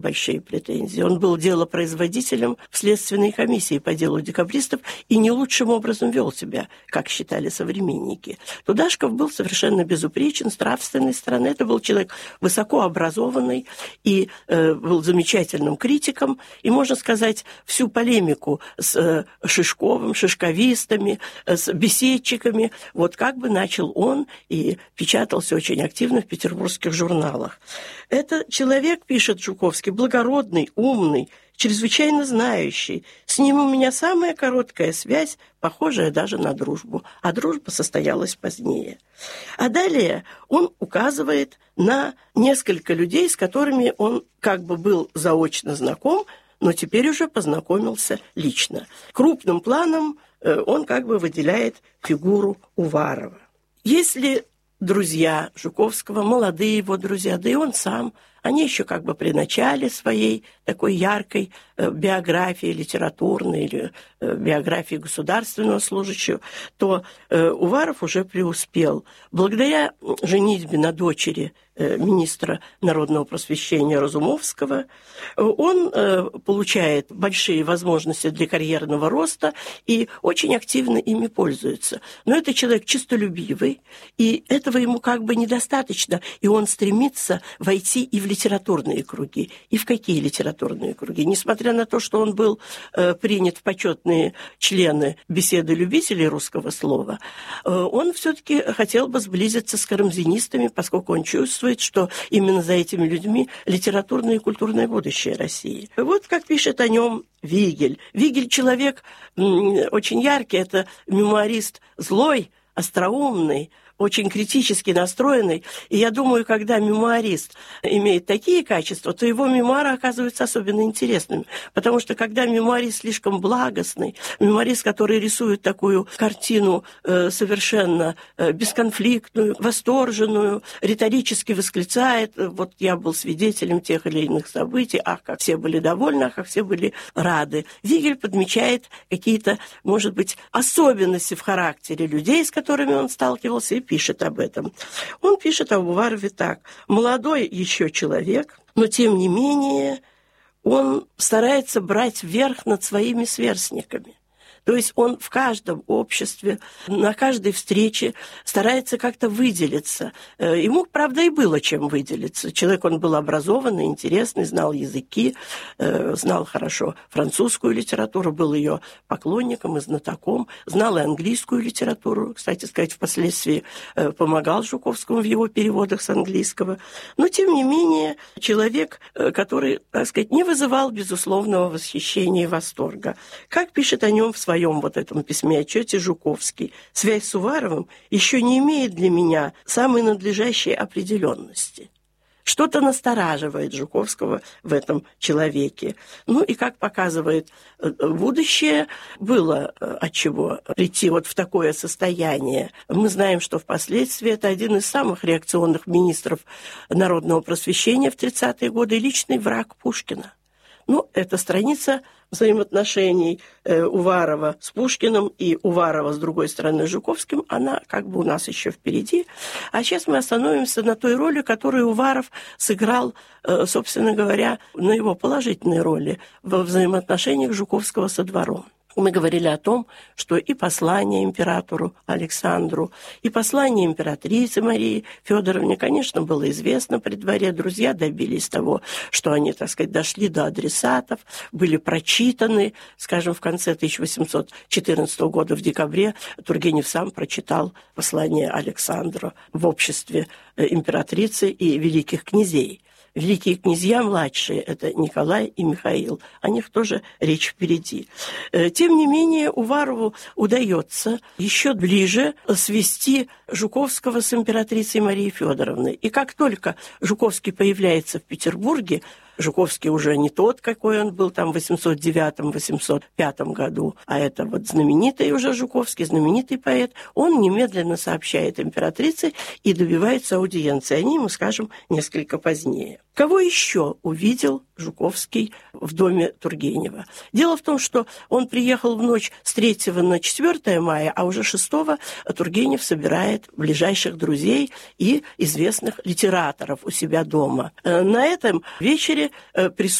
большие претензии. Он был делопроизводителем в Следственной комиссии по делу декабристов и не лучшим образом вел себя, как считали современники. Тудашков был совершенно безупречен с нравственной стороны. Это был человек высокообразованный и был замечательным критиком. И, можно сказать, всю полемику с Шишковым, шишковистами, с беседчиками, вот как бы начал он и печатался очень активно в петербургских журналах. Это человек, пишет Жуковский, благородный, умный, чрезвычайно знающий. С ним у меня самая короткая связь, похожая даже на дружбу. А дружба состоялась позднее. А далее он указывает на несколько людей, с которыми он как бы был заочно знаком, но теперь уже познакомился лично. Крупным планом он как бы выделяет фигуру Уварова. Если друзья Жуковского, молодые его друзья, да и он сам, они еще как бы при начале своей такой яркой биографии литературной или биографии государственного служащего, то Уваров уже преуспел. Благодаря женитьбе на дочери министра народного просвещения Разумовского он получает большие возможности для карьерного роста и очень активно ими пользуется. Но это человек честолюбивый, и этого ему как бы недостаточно, и он стремится войти и в литературные круги. И в какие литературные круги? Несмотря на то, что он был принят в почетные члены беседы любителей русского слова, он все-таки хотел бы сблизиться с карамзинистами, поскольку он чувствует, что именно за этими людьми литературное и культурное будущее России. Вот как пишет о нем Вигель. Вигель человек очень яркий, это мемуарист злой, остроумный, очень критически настроенный. И я думаю, когда мемуарист имеет такие качества, то его мемуары оказываются особенно интересными. Потому что когда мемуарист слишком благостный, мемуарист, который рисует такую картину совершенно бесконфликтную, восторженную, риторически восклицает: вот я был свидетелем тех или иных событий, ах, как все были довольны, ах, как все были рады. Вигель подмечает какие-то, может быть, особенности в характере людей, с которыми он сталкивался, и пишет об этом. Он пишет об Уварове так: молодой еще человек, но тем не менее он старается брать верх над своими сверстниками. То есть он в каждом обществе, на каждой встрече старается как-то выделиться. Ему, правда, и было чем выделиться. Человек он был образованный, интересный, знал языки, знал хорошо французскую литературу, был ее поклонником и знатоком, знал и английскую литературу. Кстати сказать, впоследствии помогал Жуковскому в его переводах с английского. Но, тем не менее, человек, который, так сказать, не вызывал безусловного восхищения и восторга. Как пишет о нем в своем вот этом письме-отчете Жуковский: связь с Уваровым еще не имеет для меня самой надлежащей определенности. Что-то настораживает Жуковского в этом человеке. Ну и, как показывает будущее, было отчего прийти вот в такое состояние. Мы знаем, что впоследствии это один из самых реакционных министров народного просвещения в 30-е годы, личный враг Пушкина. Ну, это страница взаимоотношений Уварова с Пушкиным и Уварова, с другой стороны, с Жуковским, она как бы у нас еще впереди. А сейчас мы остановимся на той роли, которую Уваров сыграл, собственно говоря, на его положительной роли во взаимоотношениях Жуковского со двором. Мы говорили о том, что и послание императору Александру, и послание императрице Марии Федоровне, конечно, было известно при дворе. Друзья добились того, что они, так сказать, дошли до адресатов, были прочитаны. Скажем, в конце 1814 года, в декабре, Тургенев сам прочитал послание Александру в обществе императрицы и великих князей. Великие князья младшие – это Николай и Михаил. О них тоже речь впереди. Тем не менее, Уварову удается еще ближе свести Жуковского с императрицей Марией Федоровной. И как только Жуковский появляется в Петербурге, Жуковский уже не тот, какой он был там в 809-805 году, а это вот знаменитый уже Жуковский, знаменитый поэт, он немедленно сообщает императрице и добивается аудиенции. О ней мы скажем несколько позднее. Кого еще увидел Жуковский в доме Тургенева. Дело в том, что он приехал в ночь с 3 на 4 мая, а уже 6 Тургенев собирает ближайших друзей и известных литераторов у себя дома. На этом вечере присутствует